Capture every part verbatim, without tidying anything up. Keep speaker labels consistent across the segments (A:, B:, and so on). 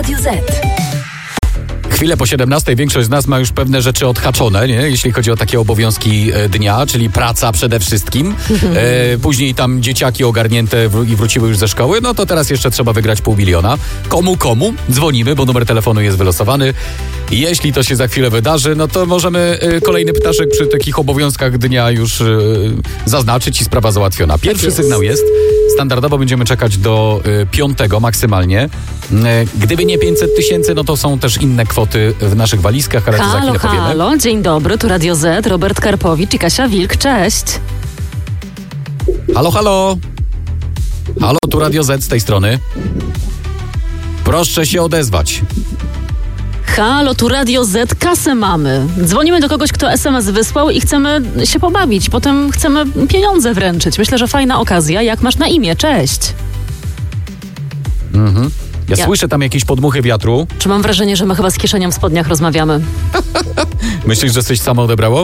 A: Radio Z.
B: Chwilę po siedemnastej większość z nas ma już pewne rzeczy odhaczone, nie? Jeśli chodzi o takie obowiązki dnia, czyli praca przede wszystkim. E, później tam dzieciaki ogarnięte w, i wróciły już ze szkoły, no to teraz jeszcze trzeba wygrać pół miliona. Komu, komu? Dzwonimy, bo numer telefonu jest wylosowany. Jeśli to się za chwilę wydarzy, no to możemy e, kolejny ptaszek przy takich obowiązkach dnia już e, zaznaczyć i sprawa załatwiona. Pierwszy
C: jest.
B: sygnał jest. Standardowo będziemy czekać do y, piątego maksymalnie. Y, gdyby nie pięćset tysięcy, no to są też inne kwoty w naszych walizkach, ale to za
C: Halo,
B: chwilę powiemy.
C: halo, dzień dobry, tu Radio Z, Robert Karpowicz i Kasia Wilk, cześć.
B: Halo, halo. Halo, tu Radio Z z tej strony. Proszę się odezwać.
C: Halo, tu Radio Z, kasę mamy. Dzwonimy do kogoś, kto es em es wysłał i chcemy się pobawić, potem chcemy pieniądze wręczyć. Myślę, że fajna okazja. Jak masz na imię? Cześć.
B: Mhm. Ja,
C: Ja-
B: słyszę tam jakieś podmuchy wiatru.
C: Czy mam wrażenie, że my chyba z kieszenią w spodniach rozmawiamy?
B: Myślisz, że coś samo odebrało?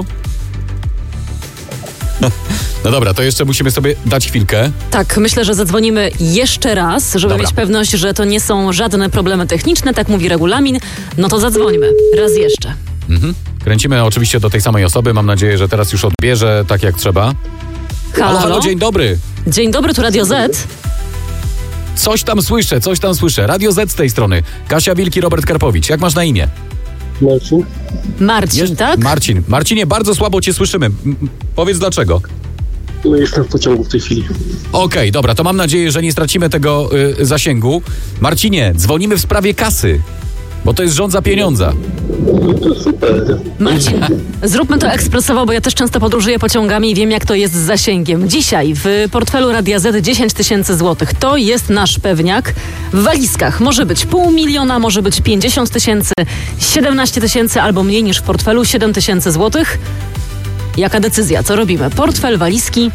B: No dobra, to jeszcze musimy sobie dać chwilkę.
C: Tak, myślę, że zadzwonimy jeszcze raz, żeby
B: Dobra.
C: mieć pewność, że to nie są żadne problemy techniczne, tak mówi regulamin. No to zadzwońmy. Raz jeszcze.
B: Mhm. Kręcimy oczywiście do tej samej osoby. Mam nadzieję, że teraz już odbierze tak jak trzeba. Halo, halo, dzień dobry.
C: Dzień dobry, tu Radio Z.
B: Coś tam słyszę, coś tam słyszę. Radio Z z tej strony. Kasia Wilk i Robert Karpowicz. Jak masz na imię?
D: Marcin?
C: Marcin,
B: Jest-
C: tak?
B: Marcin. Marcinie, bardzo słabo cię słyszymy. M- m- powiedz dlaczego.
D: No jestem w pociągu w tej chwili.
B: Okej, dobra, to mam nadzieję, że nie stracimy tego y, zasięgu. Marcinie, dzwonimy w sprawie kasy, bo to jest rząd za pieniądza.
D: No to super.
C: Marcin, zróbmy to ekspresowo, bo ja też często podróżuję pociągami i wiem, jak to jest z zasięgiem. Dzisiaj w portfelu Radia Z dziesięć tysięcy złotych. To jest nasz pewniak. W walizkach może być pół miliona, może być pięćdziesiąt tysięcy, siedemnaście tysięcy albo mniej niż w portfelu siedem tysięcy złotych. Jaka decyzja? Co robimy? Portfel, walizki?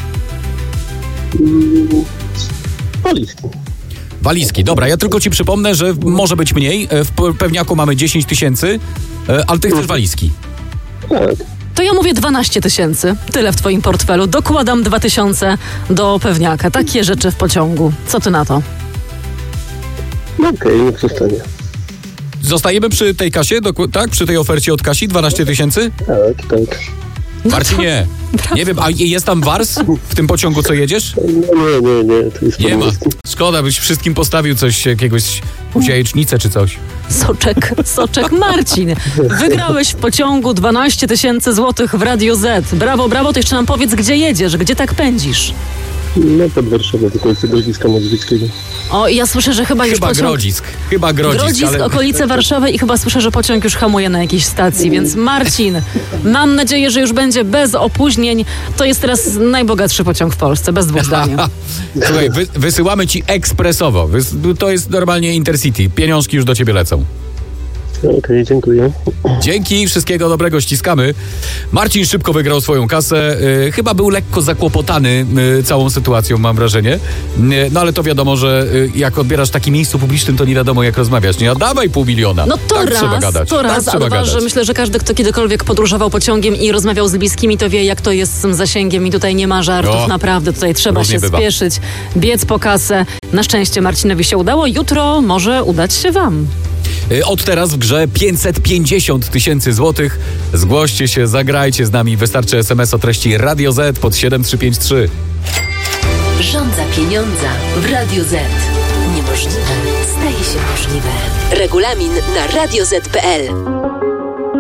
D: Walizki.
B: Walizki, dobra, ja tylko ci przypomnę, że może być mniej. E, W pe- pewniaku mamy dziesięć tysięcy, e, ale ty chcesz walizki.
D: Tak.
C: To ja mówię dwanaście tysięcy. Tyle w twoim portfelu. Dokładam dwa tysiące do pewniaka. Takie rzeczy w pociągu. Co ty na to?
D: No okej, niech zostanie.
B: Zostajemy przy tej kasie, doku- tak? Przy tej ofercie od Kasi, dwanaście tysięcy?
D: Tak, tak.
B: Marcinie, nie wiem, a jest tam wars w tym pociągu, co jedziesz?
D: No nie, nie, nie, to jest
B: Nie ma.
D: walizki.
B: Szkoda, byś wszystkim postawił coś, jakiegoś, jakąś jajecznicę czy coś.
C: Soczek, soczek Marcin. Wygrałeś w pociągu dwanaście tysięcy złotych w Radio Z. Brawo, brawo, to jeszcze nam powiedz, gdzie jedziesz, gdzie tak pędzisz.
D: No pod Warszawą, do końca Grodziska Mazowieckiego.
C: O, i ja słyszę, że chyba już
B: Chyba
C: pociąg...
B: Grodzisk, chyba Grodzisk,
C: Grodzisk,
B: ale...
C: okolice Warszawy i chyba słyszę, że pociąg już hamuje na jakiejś stacji, więc Marcin, mam nadzieję, że już będzie bez opóźnień. To jest teraz najbogatszy pociąg w Polsce, bez dwóch zdań.
B: Słuchaj, wy, wysyłamy ci ekspresowo. Wys, to jest normalnie Intercity. Pieniążki już do ciebie lecą.
D: Okej, dziękuję.
B: Dzięki, wszystkiego dobrego, ściskamy. Marcin szybko wygrał swoją kasę. Yy, chyba był lekko zakłopotany yy, całą sytuacją, mam wrażenie. Yy, no ale to wiadomo, że yy, jak odbierasz w takim miejscu publicznym, to nie wiadomo jak rozmawiać. Nie, a dawaj pół miliona.
C: No to
B: tak
C: raz,
B: trzeba gadać.
C: to raz,
B: tak
C: a
B: trzeba
C: dwa,
B: gadać.
C: że myślę, że każdy, kto kiedykolwiek podróżował pociągiem i rozmawiał z bliskimi, to wie, jak to jest z tym zasięgiem i tutaj nie ma żartów,
B: O,
C: naprawdę, tutaj trzeba
B: różnie
C: się
B: bywa.
C: spieszyć, biec po kasę. Na szczęście Marcinowi się udało, jutro może udać się wam.
B: Yy, Od teraz w grze pięćset pięćdziesiąt tysięcy złotych. Zgłoście się, zagrajcie z nami. Wystarczy es em es o treści Radio Z pod siedem trzy pięć trzy.
A: Rząd za pieniądza w Radio Z. Niemożliwe staje się możliwe. Regulamin na radio zet kropka pe el.